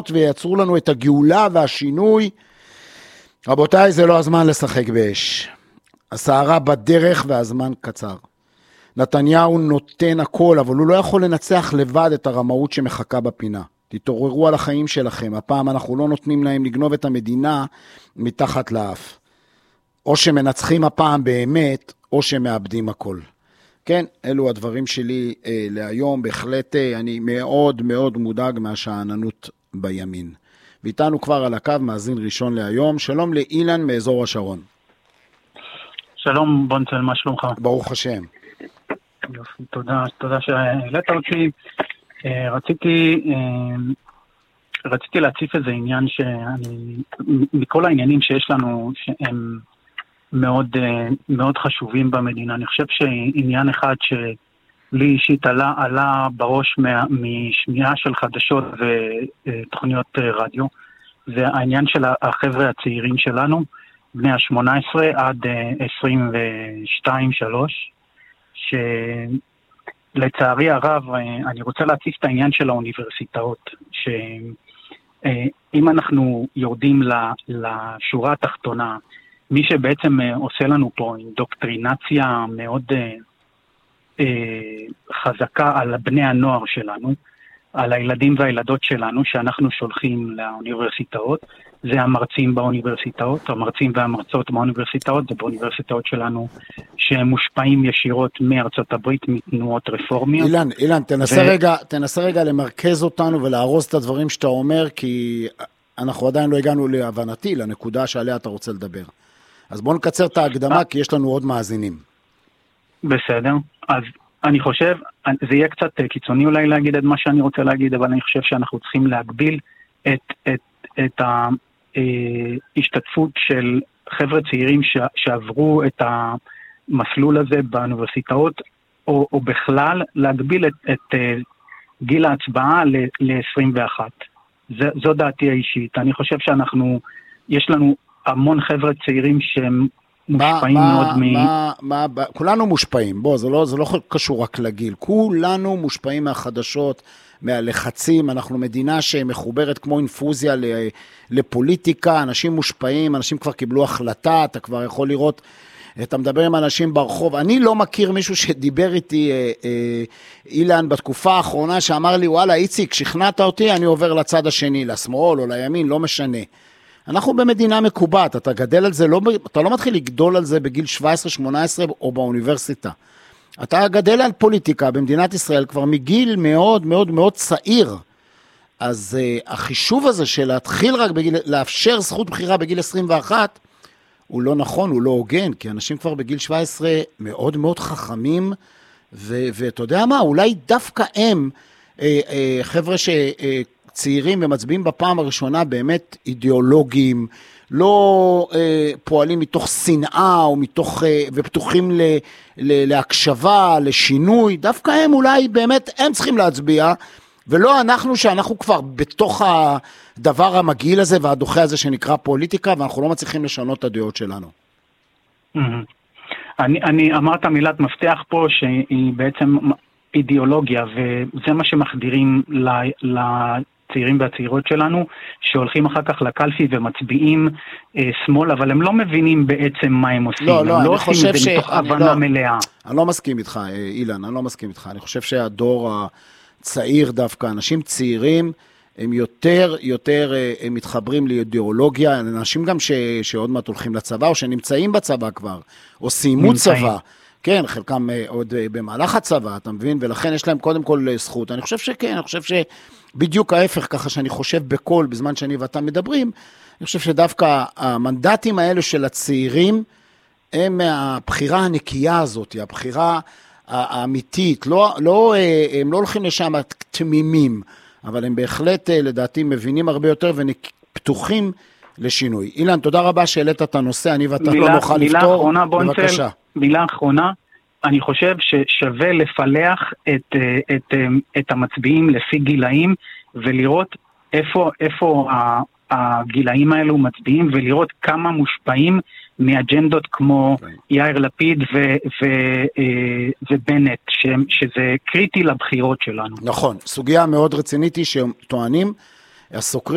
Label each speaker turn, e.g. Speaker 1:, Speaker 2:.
Speaker 1: פתרונות וייצרו לנו את הגאולה והשינוי. רבותיי, זה לא הזמן לשחק באש. הסערה בדרך והזמן קצר. נתניהו נותן הכל, אבל הוא לא יכול לנצח לבד את הרמאות שמחכה בפינה. תתעוררו על החיים שלכם. הפעם אנחנו לא נותנים להם לגנוב את המדינה מתחת לאף. או שמנצחים הפעם באמת, או שמאבדים הכל. כן, אלו הדברים שלי להיום. בהחלט אני מאוד מאוד מודאג מהשעננות בימין. ואיתנו כבר על הקו מאזין ראשון להיום. שלום לאילן מאזור השרון.
Speaker 2: שלום בונצל, מה שלומך?
Speaker 1: ברוך השם.
Speaker 2: יופי, תודה שהעלית אותי. רציתי להציף איזה עניין מכל העניינים שיש לנו שהם מאוד, מאוד חשובים במדינה. אני חושב שעניין אחד שלי אישית עלה בראש משמיעה של חדשות ותוכניות רדיו, זה העניין של החבר'ה הצעירים שלנו, בני ה-18 עד 22-3, שלצערי הרב אני רוצה להציף את העניין של האוניברסיטאות, שאם אנחנו יורדים לשורה התחתונה, מי שבעצם עושה לנו פה אינדוקטרינציה מאוד חזקה על בני הנוער שלנו, על הילדים והילדות שלנו שאנחנו שולחים לאוניברסיטאות, זה המרצים באוניברסיטאות, המרצים והמרצות באוניברסיטאות, זה באוניברסיטאות שלנו שמושפעים ישירות מארצות הברית, מתנועות רפורמיות.
Speaker 1: אילן, תנסה רגע למרכז אותנו ולהרוס את הדברים שאתה אומר, כי אנחנו עדיין לא הגענו להבנתי, לנקודה שעליה אתה רוצה לדבר. אז בואו נקצר את ההקדמה, כי יש לנו עוד מאזינים.
Speaker 2: בסדר, אז אני חושב, זה יהיה קצת קיצוני אולי להגיד את מה שאני רוצה להגיד, אבל אני חושב שאנחנו צריכים להגביל את ההשתתפות של חבר'ה צעירים שעברו את המסלול הזה באוניברסיטאות, או בכלל להגביל את גיל ההצבעה ל-21. זו דעתי האישית. אני חושב יש לנו המון חבר'ה צעירים שהם מושפעים מאוד
Speaker 1: כולנו מושפעים, זה לא קשור רק לגיל, כולנו מושפעים מהחדשות, מהלחצים, אנחנו מדינה שמחוברת כמו אינפוזיה לפוליטיקה, אנשים מושפעים, אנשים כבר קיבלו החלטה, אתה כבר יכול לראות, אתה מדבר עם אנשים ברחוב, אני לא מכיר מישהו שדיבר איתי, אילן, בתקופה האחרונה, שאמר לי, וואלה, איציק, שכנעת אותי, אני עובר לצד השני, לשמאל או לימין, לא משנה. אנחנו במדינה מקובעת, אתה גדל על זה, אתה לא מתחיל לגדול על זה בגיל 17-18 או באוניברסיטה. אתה גדל על פוליטיקה במדינת ישראל כבר מגיל מאוד מאוד מאוד צעיר. אז החישוב הזה של להתחיל רק לאפשר זכות בחירה בגיל 21, הוא לא נכון, הוא לא הוגן, כי אנשים כבר בגיל 17 מאוד מאוד חכמים, ואתה יודע מה, אולי דווקא הם, חבר'ה צעירים ומצביעים בפעם הראשונה באמת אידיאולוגיים, לא פועלים מתוך שנאה או מתוך, ופתוחים להקשבה, לשינוי, דווקא הם אולי באמת הם צריכים להצביע, ולא אנחנו שאנחנו כבר בתוך הדבר המגעיל הזה והדוחה הזה שנקרא פוליטיקה, ואנחנו לא מצליחים לשנות את הדעות שלנו.
Speaker 2: אני אמרת מילת מפתח פה שהיא בעצם אידיאולוגיה, וזה מה שמחדירים לצעירים והצעירות שלנו, שהולכים אחר כך לקלפי ומצביעים שמאל, אבל הם לא מבינים בעצם מה הם עושים. הם לא עושים את זה מתוך הבנה מלאה.
Speaker 1: אני לא מסכים איתך, אילן, אני לא מסכים איתך. אני חושב שהדור הצעיר דווקא, אנשים צעירים, הם יותר הם מתחברים לאידיאולוגיה, אנשים גם שעוד מעט הולכים לצבא, או שנמצאים בצבא כבר, או סיימו צבא. כן, חלקם עוד במהלך הצבא, אתה מבין? ולכן יש להם קודם כל זכות. אני חושב שכן, אני חושב שבדיוק ההפך, ככה שאני חושב בכל, בזמן שאני ואתה מדברים, אני חושב שדווקא המנדטים האלו של הצעירים, הם הבחירה הנקייה הזאת, הבחירה האמיתית, הם לא הולכים לשם תמימים, אבל הם בהחלט, לדעתי, מבינים הרבה יותר ופתוחים לשינוי. אילן, תודה רבה שהעלית את הנושא, אני ואתה לא נוכל לפתור. בבקשה.
Speaker 2: מילה אחרונה, אני חושב ששווה לפלח את המצביעים לפי גילאים, ולראות איפה הגילאים האלו מצביעים, ולראות כמה מושפעים מאג'נדות כמו יאיר לפיד ובנט, שזה קריטי לבחירות שלנו.
Speaker 1: נכון, סוגיה מאוד רצינית היא שטוענים, הסוקרים